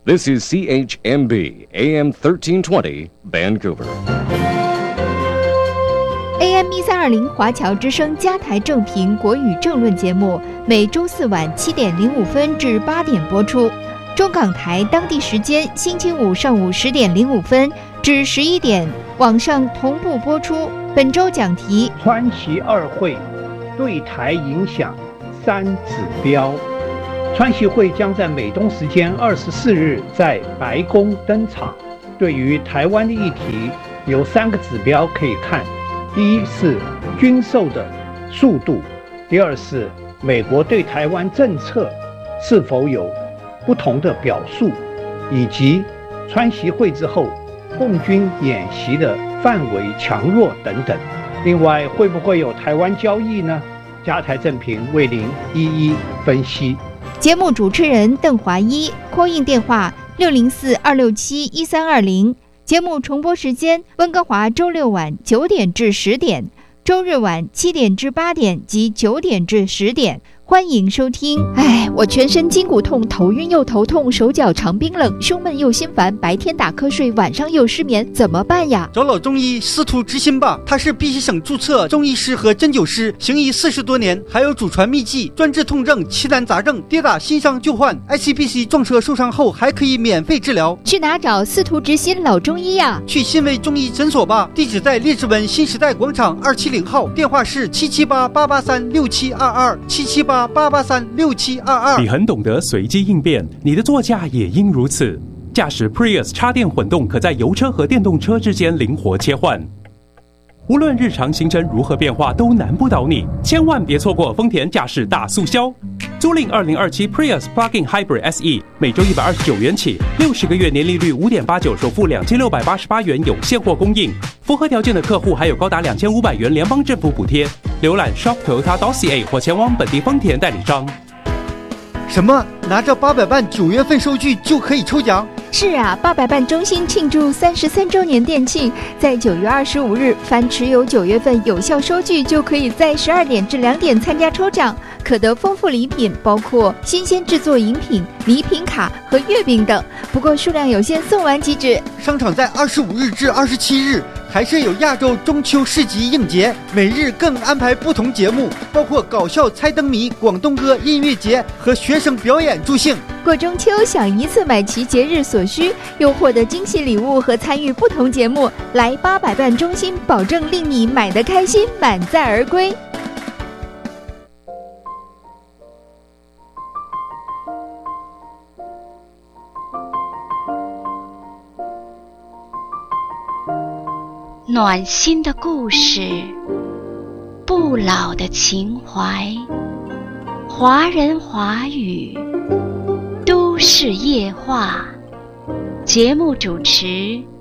This is CHMB AM 1320 Vancouver. AM 1320华侨之声加台正频国语政论节目，每周四晚7点05分至8点播出。中港台当地时间星期五上午10点05分至11点，网上同步播出。本周讲题： 川习二会对台影响3指标。川习会将在美东时间24日在白宫登场。对于台湾的议题，有3个指标可以看：第一是军售的速度，第二是美国对台湾政策是否有不同的表述，以及川习会之后共军演习的范围强弱等等。另外，会不会有台湾交易呢？加台正频为您一一分析。 节目主持人邓华一，call in电话604-267-1320。节目重播时间：温哥华周六晚9点至10点，周日晚7点至8点及9点至10点。欢迎收听。我全身筋骨痛，头晕又头痛，手脚常冰冷，胸闷又心烦，白天打瞌睡，晚上又失眠，怎么办呀？ 找老中医司徒之心吧，他是碧溪省注册中医师和针灸师，行医40多年，还有祖传秘籍，专治痛症、奇难杂症，跌打新伤旧患。ICBC 撞车受伤后还可以免费治疗。 去哪找司徒之心老中医呀？ 去新维中医诊所吧，地址在列治文新时代广场270号，电话是778-883-6722，778-883-6722。 你很懂得随机应变，你的座驾也应如此。驾驶 Prius 插电混动，可在油车和电动车之间灵活切换。无论日常行程如何变化，都难不倒你。千万别错过丰田驾驶大促销，租赁2027 Prius Plug-in Hybrid SE， 每周129元起，60个月年利率5.89%，首付2688元，有现货供应。符合条件的客户还有高达2500元联邦政府补贴。浏览 shoptoyota.ca 或前往本地丰田代理商。 什么？拿着800万9月份收据就可以抽奖？ 是啊，800万中心庆祝33周年店庆，在9月25日，凡持有9月份有效收据，就可以在12点至2点参加抽奖，可得丰富礼品，包括新鲜制作饮品、礼品卡和月饼等。不过数量有限，送完即止。 商场在25日至27日还设有亚洲中秋市集应节，每日更安排不同节目，包括搞笑猜灯谜、广东歌音乐节和学生表演助兴。 过中秋想一次买齐节日所需，又获得惊喜礼物和参与不同节目，来800万中心，保证令你买得开心，满载而归。 暖心的故事，不老的情怀，华人华语，都市夜话。节目主持